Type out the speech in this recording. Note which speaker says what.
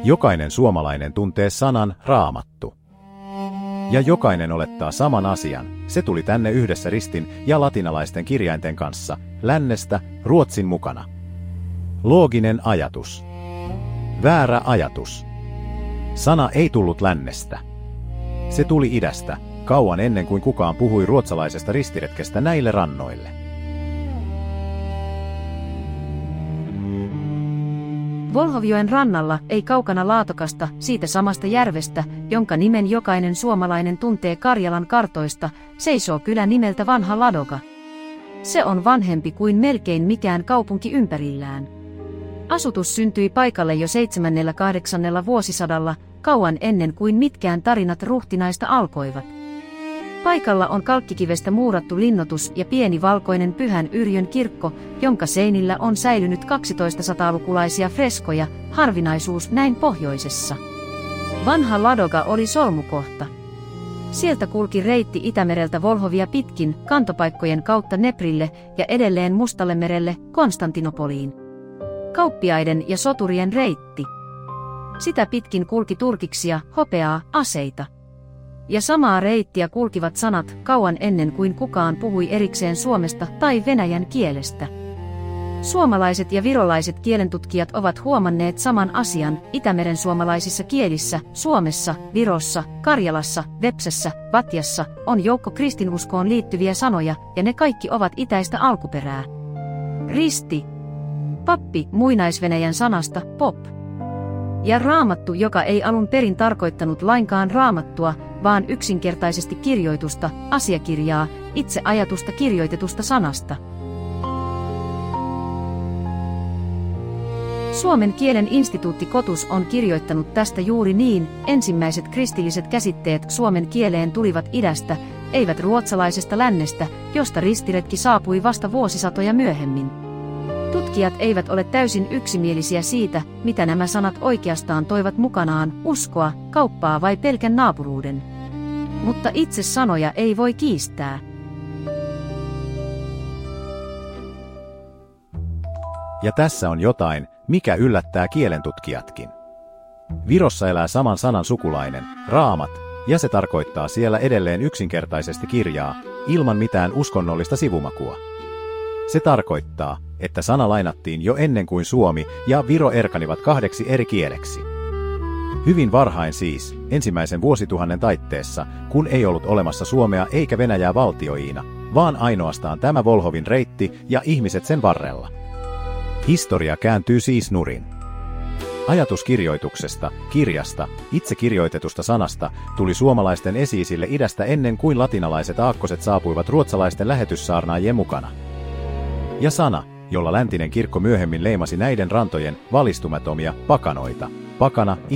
Speaker 1: Jokainen suomalainen tuntee sanan raamattu. Ja jokainen olettaa saman asian. Se tuli tänne yhdessä ristin ja latinalaisten kirjainten kanssa, lännestä, Ruotsin mukana. Looginen ajatus. Väärä ajatus. Sana ei tullut lännestä. Se tuli idästä, kauan ennen kuin kukaan puhui ruotsalaisesta ristiretkestä näille rannoille.
Speaker 2: Volhovjoen rannalla, ei kaukana Laatokasta, siitä samasta järvestä, jonka nimen jokainen suomalainen tuntee Karjalan kartoista, seisoo kylä nimeltä Vanha Ladoga. Se on vanhempi kuin melkein mikään kaupunki ympärillään. Asutus syntyi paikalle jo 7.–8. vuosisadalla, kauan ennen kuin mitkään tarinat ruhtinaista alkoivat. Paikalla on kalkkikivestä muurattu linnoitus ja pieni valkoinen Pyhän Yrjön kirkko, jonka seinillä on säilynyt 1200-lukulaisia freskoja, harvinaisuus näin pohjoisessa. Vanha Ladoga oli solmukohta. Sieltä kulki reitti Itämereltä Volhovia pitkin, kantopaikkojen kautta Neprille ja edelleen Mustallemerelle, Konstantinopoliin. Kauppiaiden ja soturien reitti. Sitä pitkin kulki turkiksia, hopeaa, aseita. Ja samaa reittiä kulkivat sanat kauan ennen kuin kukaan puhui erikseen suomesta tai venäjän kielestä. Suomalaiset ja virolaiset kielentutkijat ovat huomanneet saman asian Itämeren suomalaisissa kielissä, Suomessa, Virossa, Karjalassa, Vepsässä, Vatjassa on joukko kristinuskoon liittyviä sanoja ja ne kaikki ovat itäistä alkuperää. Risti. Pappi muinaisvenäjän sanasta pop. Ja raamattu, joka ei alun perin tarkoittanut lainkaan raamattua, vaan yksinkertaisesti kirjoitusta, asiakirjaa, itse ajatusta kirjoitetusta sanasta. Suomen kielen instituutti Kotus on kirjoittanut tästä juuri niin, ensimmäiset kristilliset käsitteet suomen kieleen tulivat idästä, eivät ruotsalaisesta lännestä, josta ristiretki saapui vasta vuosisatoja myöhemmin. Tutkijat eivät ole täysin yksimielisiä siitä, mitä nämä sanat oikeastaan toivat mukanaan, uskoa, kauppaa vai pelkän naapuruuden. Mutta itse sanoja ei voi kiistää.
Speaker 1: Ja tässä on jotain, mikä yllättää kielentutkijatkin. Virossa elää saman sanan sukulainen, raamat, ja se tarkoittaa siellä edelleen yksinkertaisesti kirjaa, ilman mitään uskonnollista sivumakua. Se tarkoittaa, että sana lainattiin jo ennen kuin suomi ja viro erkanivat kahdeksi eri kieleksi. Hyvin varhain siis, ensimmäisen vuosituhannen taitteessa, kun ei ollut olemassa Suomea eikä Venäjää valtioina, vaan ainoastaan tämä Volhovin reitti ja ihmiset sen varrella. Historia kääntyy siis nurin. Ajatus kirjoituksesta, kirjasta, itse kirjoitetusta sanasta tuli suomalaisten esi-isille idästä ennen kuin latinalaiset aakkoset saapuivat ruotsalaisten lähetyssaarnaajien mukana. Ja sana, jolla läntinen kirkko myöhemmin leimasi näiden rantojen valistumattomia pakanoita, pakana